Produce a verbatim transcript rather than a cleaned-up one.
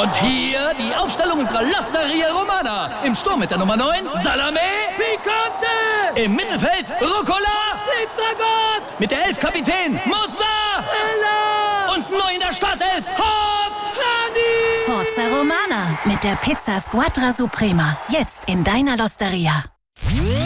Und hier die Aufstellung unserer L'Osteria Romana. Im Sturm mit der Nummer neun, Salame. Picante! Im Mittelfeld, Rucola. Pizzagott! Mit der elf Kapitän, Mozzarella. Und neu in der Startelf, Hot Honey! Forza Romana mit der Pizza Squadra Suprema. Jetzt in deiner L'Osteria.